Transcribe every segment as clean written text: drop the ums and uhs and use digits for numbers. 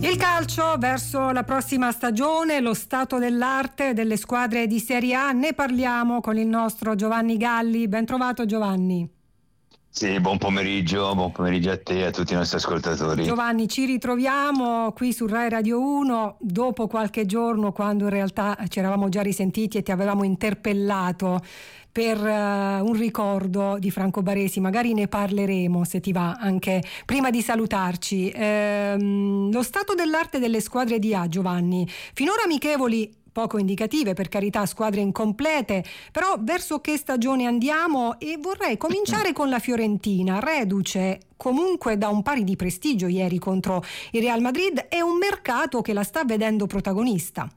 Il calcio verso la prossima stagione, lo stato dell'arte delle squadre di Serie A, ne parliamo con il nostro Giovanni Galli. Ben trovato Giovanni. Sì, buon pomeriggio a te e a tutti i nostri ascoltatori. Giovanni, ci ritroviamo qui su Rai Radio 1 dopo qualche giorno, quando in realtà ci eravamo già risentiti e ti avevamo interpellato per un ricordo di Franco Baresi. Magari ne parleremo, se ti va, anche prima di salutarci. Lo stato dell'arte delle squadre di A, Giovanni, finora amichevoli, poco indicative, per carità, squadre incomplete, però verso che stagione andiamo? E vorrei cominciare con la Fiorentina, reduce comunque da un pari di prestigio ieri contro il Real Madrid, e un mercato che la sta vedendo protagonista.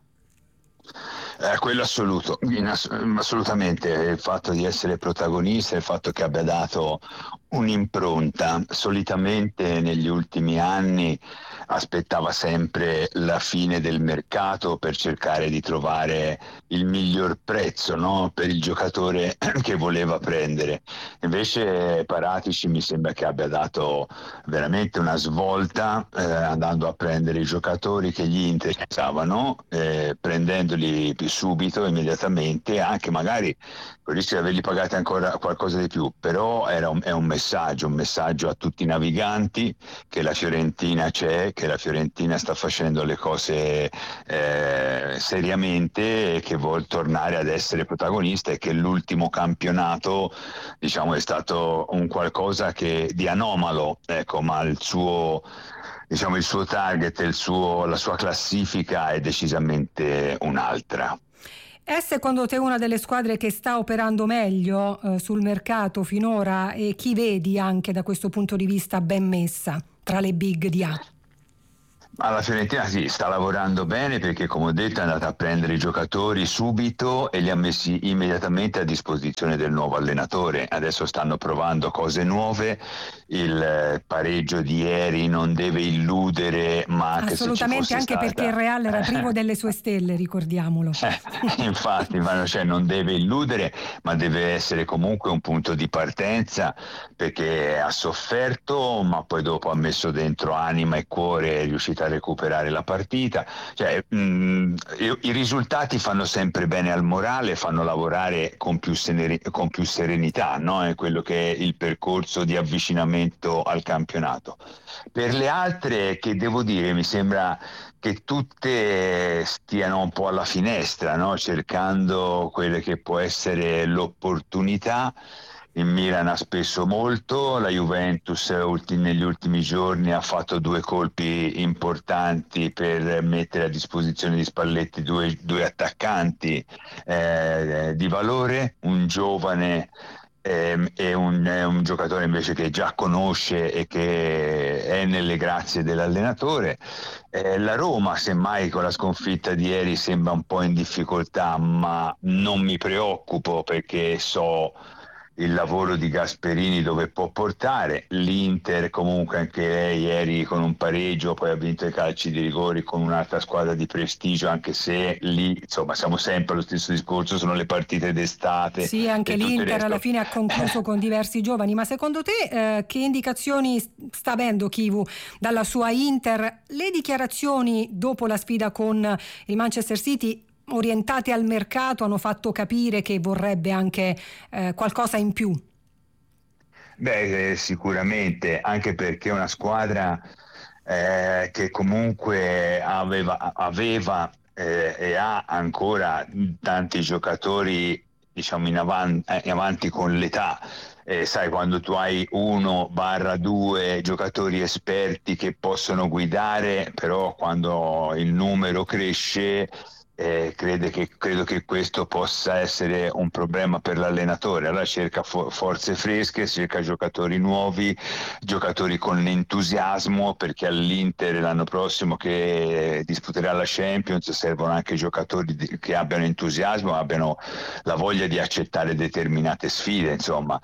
Quello assolutamente, il fatto di essere protagonista, il fatto che abbia dato un'impronta. Solitamente negli ultimi anni aspettava sempre la fine del mercato per cercare di trovare il miglior prezzo, no? Per il giocatore che voleva prendere. Invece Paratici mi sembra che abbia dato veramente una svolta, andando a prendere i giocatori che gli interessavano, prendendoli più subito, immediatamente, anche magari con il rischio di averli pagati ancora qualcosa di più, però è un messaggio a tutti i naviganti che la Fiorentina c'è, che la Fiorentina sta facendo le cose seriamente e che vuol tornare ad essere protagonista, e che l'ultimo campionato, diciamo, è stato un qualcosa di anomalo, ecco, ma il suo target, la sua classifica è decisamente un'altra. È secondo te una delle squadre che sta operando meglio sul mercato finora, e chi vedi anche da questo punto di vista ben messa tra le big di A? Ma la Fiorentina sì, sta lavorando bene, perché, come ho detto, è andata a prendere i giocatori subito e li ha messi immediatamente a disposizione del nuovo allenatore. Adesso stanno provando cose nuove. Il pareggio di ieri non deve illudere, ma anche assolutamente, se ci fosse anche perché il Real era privo delle sue stelle, ricordiamolo. Infatti, non deve illudere, ma deve essere comunque un punto di partenza, perché ha sofferto, ma poi dopo ha messo dentro anima e cuore, è riuscita a recuperare la partita. I risultati fanno sempre bene al morale, fanno lavorare con più serenità, no? È quello che è il percorso di avvicinamento al campionato. Per le altre, che devo dire, mi sembra che tutte stiano un po' alla finestra, no? Cercando quelle che può essere l'opportunità. Il Milan ha speso molto, la Juventus negli ultimi giorni ha fatto 2 colpi importanti per mettere a disposizione di Spalletti due attaccanti di valore, un giovane e un giocatore invece che già conosce e che è nelle grazie dell'allenatore. La Roma, semmai, con la sconfitta di ieri sembra un po' in difficoltà, ma non mi preoccupo, perché so il lavoro di Gasperini dove può portare. L'Inter comunque anche lei ieri con un pareggio, poi ha vinto i calci di rigori con un'altra squadra di prestigio, anche se lì insomma siamo sempre allo stesso discorso, sono le partite d'estate. Sì, anche l'Inter alla fine ha concluso con diversi giovani. Ma secondo te che indicazioni sta avendo Chivu dalla sua Inter? Le dichiarazioni dopo la sfida con il Manchester City, orientate al mercato, hanno fatto capire che vorrebbe anche qualcosa in più. Sicuramente, anche perché è una squadra che comunque aveva e ha ancora tanti giocatori, diciamo, in avanti con l'età. Sai, quando tu hai 1-2 giocatori esperti che possono guidare, però quando il numero cresce, credo che questo possa essere un problema per l'allenatore. Allora cerca forze fresche, cerca giocatori nuovi, giocatori con entusiasmo, perché all'Inter l'anno prossimo, che disputerà la Champions, servono anche giocatori che abbiano entusiasmo, abbiano la voglia di accettare determinate sfide, insomma.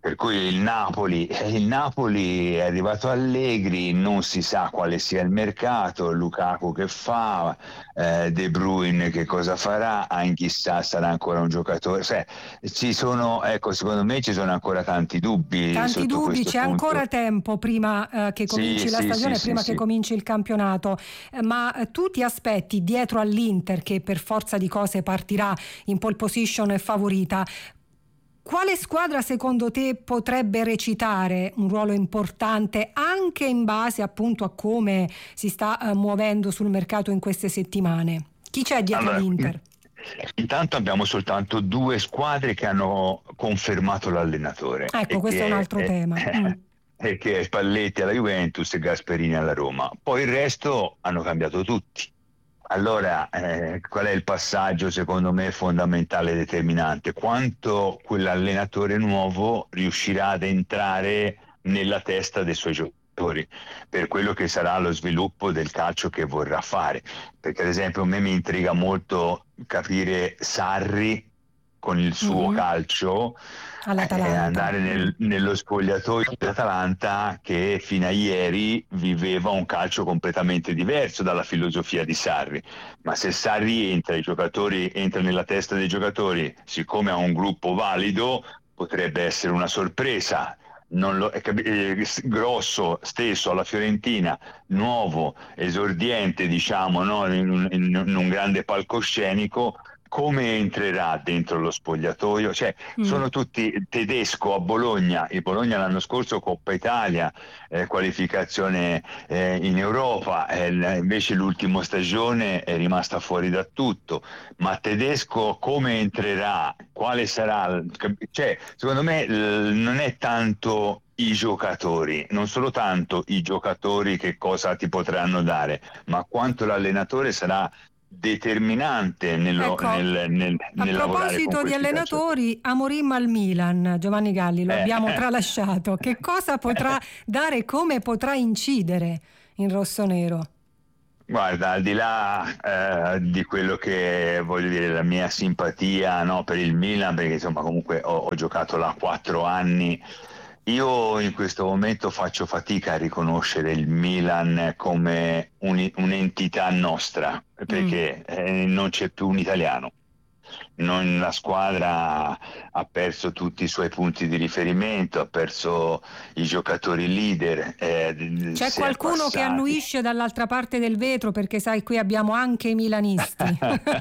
Per cui il Napoli è arrivato Allegri, non si sa quale sia il mercato, Lukaku che fa, De Bruyne che cosa farà, chissà sarà ancora un giocatore. Cioè, ecco, secondo me ci sono ancora tanti dubbi Tanti sotto dubbi, questo c'è ancora punto. tempo prima che Sì, cominci la sì, sì, stagione, sì, prima che sì. cominci il campionato, ma tu ti aspetti dietro all'Inter, che per forza di cose partirà in pole position e favorita, quale squadra secondo te potrebbe recitare un ruolo importante anche in base appunto a come si sta muovendo sul mercato in queste settimane? Chi c'è dietro Allora, all'Inter? intanto abbiamo soltanto due squadre che hanno confermato l'allenatore Ecco, questo è un altro tema. e che è Spalletti alla Juventus e Gasperini alla Roma. Poi il resto hanno cambiato tutti. Allora, qual è il passaggio secondo me fondamentale e determinante? Quanto quell'allenatore nuovo riuscirà ad entrare nella testa dei suoi giocatori per quello che sarà lo sviluppo del calcio che vorrà fare. Perché ad esempio a me mi intriga molto capire Sarri con il suo Mhm. calcio, All'Atalanta. andare nello spogliatoio dell'Atalanta che fino a ieri viveva un calcio completamente diverso dalla filosofia di Sarri. Ma se Sarri entra nella testa dei giocatori, siccome ha un gruppo valido, potrebbe essere una sorpresa. Grosso stesso alla Fiorentina, nuovo, esordiente, diciamo, no? in un grande palcoscenico, come entrerà dentro lo spogliatoio? Cioè, Mm. sono tutti Tedesco a Bologna, il Bologna l'anno scorso Coppa Italia, qualificazione in Europa, invece l'ultima stagione è rimasta fuori da tutto. Ma Tedesco come entrerà? Quale sarà? Cioè, secondo me non è tanto i giocatori, non solo tanto i giocatori che cosa ti potranno dare, ma quanto l'allenatore sarà determinante Ecco, a nel lavorare con proposito di questi calciatori. allenatori, Amorim al Milan, Giovanni Galli, lo abbiamo Eh. tralasciato. Che cosa potrà dare e come potrà incidere in rossonero? Guarda, al di là di quello che voglio dire, la mia simpatia, no, per il Milan, perché insomma comunque ho giocato là 4 anni, io in questo momento faccio fatica a riconoscere il Milan come un'entità nostra, Mm. perché non c'è più un italiano. La squadra ha perso tutti i suoi punti di riferimento, ha perso i giocatori leader, C'è si è qualcuno che abbassati. annuisce dall'altra parte del vetro, perché sai, qui abbiamo anche i milanisti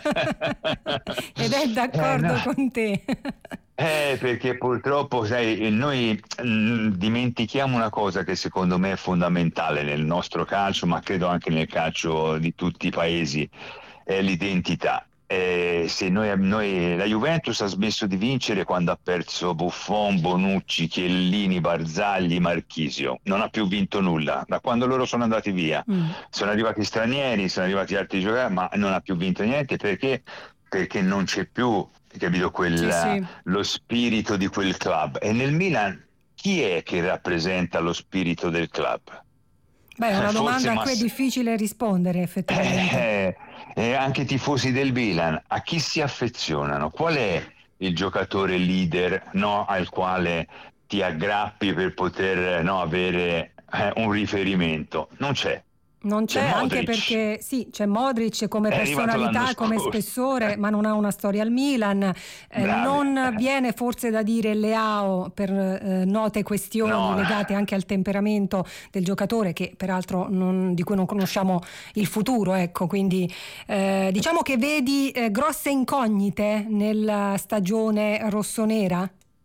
ed è No. d'accordo con te. Perché purtroppo, sai, noi dimentichiamo una cosa che secondo me è fondamentale nel nostro calcio, ma credo anche nel calcio di tutti i paesi, è l'identità. Se la Juventus ha smesso di vincere quando ha perso Buffon, Bonucci, Chiellini, Barzagli, Marchisio, non ha più vinto nulla. Da quando loro sono andati via, Mm. sono arrivati stranieri, sono arrivati altri giocatori, ma non ha più vinto niente perché non c'è più, capito, Sì, sì. lo spirito di quel club. E nel Milan chi è che rappresenta lo spirito del club? Beh, è una Forse domanda a cui è difficile rispondere effettivamente. anche i tifosi del Milan, a chi si affezionano? Qual è il giocatore leader, no, al quale ti aggrappi per poter, no, avere un riferimento? Non c'è. Non c'è, C'è anche Modric, perché sì, c'è Modric come è arrivato l'anno personalità, come scorso. spessore, ma non ha una storia al Milan. Bravi. Non viene forse da dire Leao per note questioni No. legate anche al temperamento del giocatore, che peraltro di cui non conosciamo il futuro. Ecco, quindi diciamo che vedi grosse incognite nella stagione rossonera.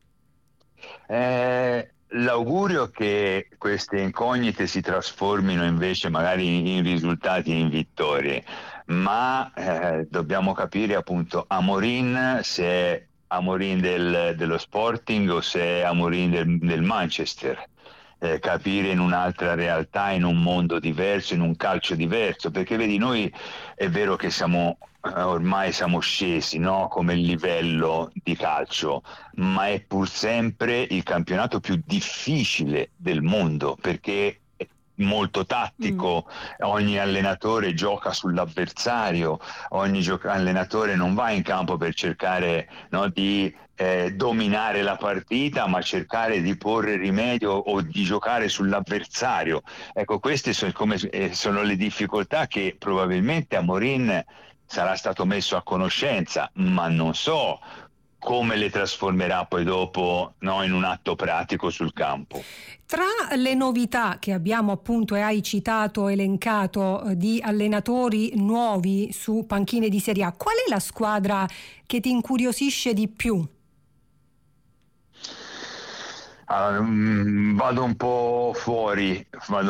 L'augurio è che queste incognite si trasformino invece magari in risultati e in vittorie, ma dobbiamo capire appunto Amorim se è Amorim dello Sporting o se è Amorim del Manchester. Capire in un'altra realtà, in un mondo diverso, in un calcio diverso, perché vedi, noi è vero che ormai siamo scesi, no? Come livello di calcio, ma è pur sempre il campionato più difficile del mondo, perché molto tattico, ogni allenatore gioca sull'avversario, allenatore non va in campo per cercare, no, di dominare la partita, ma cercare di porre rimedio o di giocare sull'avversario. Ecco, queste sono le difficoltà che probabilmente Amorim sarà stato messo a conoscenza, ma non so come le trasformerà poi dopo, no, in un atto pratico sul campo. Tra le novità che abbiamo appunto e hai citato, elencato, di allenatori nuovi su panchine di Serie A, qual è la squadra che ti incuriosisce di più? Allora, vado un po' fuori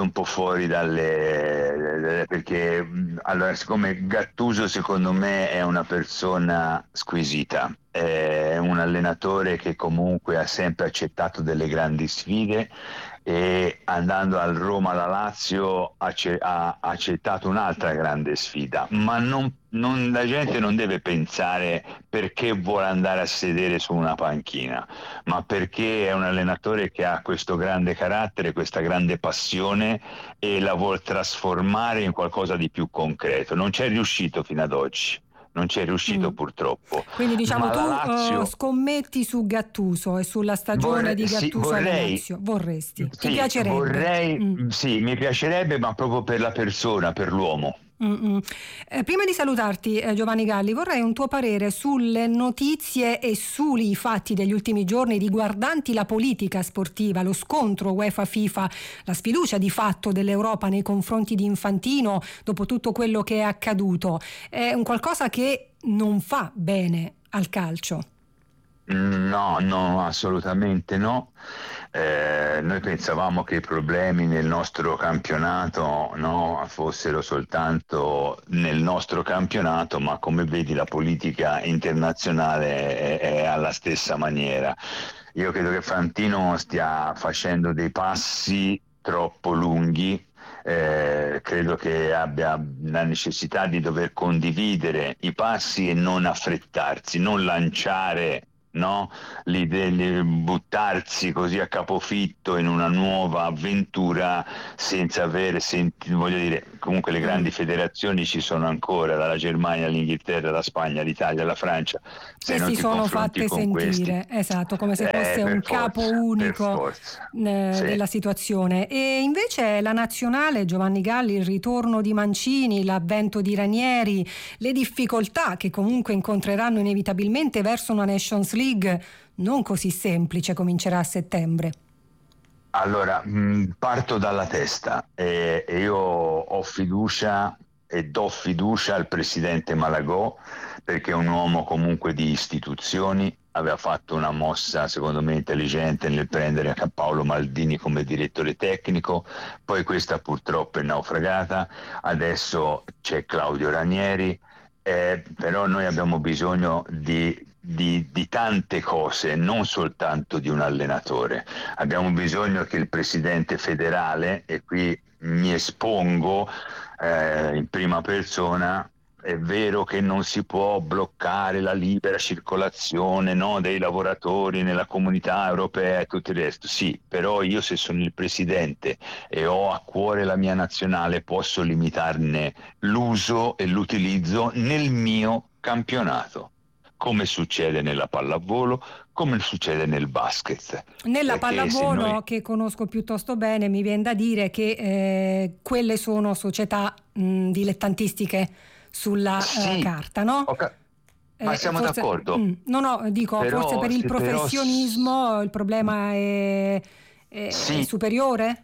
perché allora, siccome Gattuso secondo me è una persona squisita, è un allenatore che comunque ha sempre accettato delle grandi sfide, e andando al Roma alla Lazio ha accettato un'altra grande sfida, ma la gente non deve pensare perché vuole andare a sedere su una panchina, ma perché è un allenatore che ha questo grande carattere, questa grande passione, e la vuol trasformare in qualcosa di più concreto. Non c'è riuscito fino ad oggi. Non c'è riuscito purtroppo. Quindi diciamo ma tu Lazio, scommetti su Gattuso e sulla stagione di Gattuso alla Lazio. Vorresti? Ti piacerebbe? Sì, mi piacerebbe, ma proprio per la persona, per l'uomo. Prima di salutarti, Giovanni Galli, vorrei un tuo parere sulle notizie e sui fatti degli ultimi giorni riguardanti la politica sportiva, lo scontro UEFA-FIFA, la sfiducia di fatto dell'Europa nei confronti di Infantino dopo tutto quello che è accaduto. È un qualcosa che non fa bene al calcio. No, assolutamente no. Noi pensavamo che i problemi nel nostro campionato, no, fossero soltanto nel nostro campionato, ma come vedi la politica internazionale è alla stessa maniera. Io credo che Fantino stia facendo dei passi troppo lunghi. Credo che abbia la necessità di dover condividere i passi e non affrettarsi, non lanciare, no, l'idea di buttarsi così a capofitto in una nuova avventura senza avere voglio dire, comunque le grandi federazioni ci sono ancora, dalla Germania all'Inghilterra, la Spagna, l'Italia, la Francia, se non si sono fatte sentire, esatto, come se fosse un capo unico della situazione. E invece la nazionale, Giovanni Galli, il ritorno di Mancini, l'avvento di Ranieri, le difficoltà che comunque incontreranno inevitabilmente verso una Nations League non così semplice, comincerà a settembre. Allora, parto dalla testa, e io ho fiducia e do fiducia al presidente Malagò, perché è un uomo comunque di istituzioni, aveva fatto una mossa secondo me intelligente nel prendere Paolo Maldini come direttore tecnico, poi questa purtroppo è naufragata, adesso c'è Claudio Ranieri, però noi abbiamo bisogno di tante cose, non soltanto di un allenatore. Abbiamo bisogno che il presidente federale, e qui mi espongo in prima persona, è vero che non si può bloccare la libera circolazione, no, dei lavoratori nella comunità europea e tutto il resto, sì, però io, se sono il presidente e ho a cuore la mia nazionale, posso limitarne l'uso e l'utilizzo nel mio campionato, come succede nella pallavolo, come succede nel basket. Nella pallavolo, che conosco piuttosto bene, mi viene da dire che quelle sono società dilettantistiche sulla carta, no? Ma siamo forse, d'accordo? No, dico, però, forse per il professionismo il problema è superiore?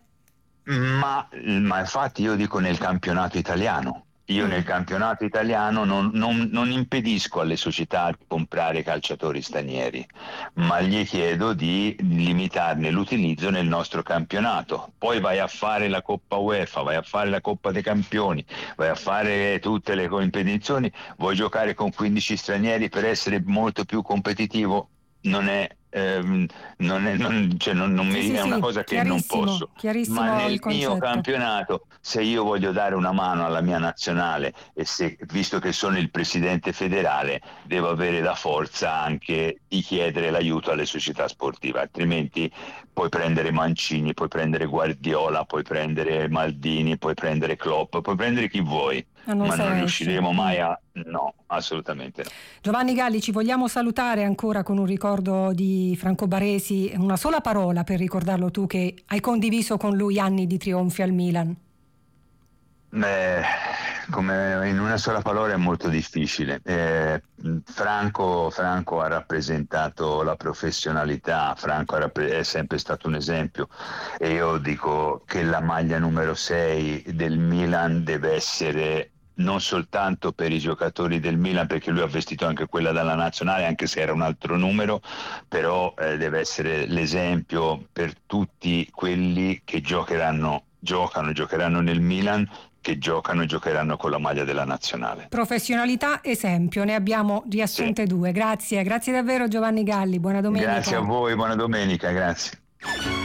Ma infatti io dico nel campionato italiano. Io nel campionato italiano non impedisco alle società di comprare calciatori stranieri, ma gli chiedo di limitarne l'utilizzo nel nostro campionato. Poi vai a fare la Coppa UEFA, vai a fare la Coppa dei Campioni, vai a fare tutte le competizioni, vuoi giocare con 15 stranieri per essere molto più competitivo? Non è è una cosa che non posso. Ma nel mio campionato, se io voglio dare una mano alla mia nazionale e visto che sono il presidente federale, devo avere la forza anche di chiedere l'aiuto alle società sportive, altrimenti puoi prendere Mancini, puoi prendere Guardiola, puoi prendere Maldini, puoi prendere Klopp, puoi prendere chi vuoi, ma non riusciremo mai a... No, assolutamente no. Giovanni Galli, ci vogliamo salutare ancora con un ricordo di Franco Baresi, una sola parola per ricordarlo, tu che hai condiviso con lui anni di trionfi al Milan. Come in una sola parola è molto difficile. Franco ha rappresentato la professionalità, Franco è sempre stato un esempio, e io dico che la maglia numero 6 del Milan deve essere non soltanto per i giocatori del Milan, perché lui ha vestito anche quella dalla nazionale, anche se era un altro numero, però deve essere l'esempio per tutti quelli che giocheranno nel Milan, che giocano e giocheranno con la maglia della nazionale. Professionalità, esempio, ne abbiamo riassunte due. Grazie davvero Giovanni Galli, buona domenica. Grazie a voi, buona domenica, grazie.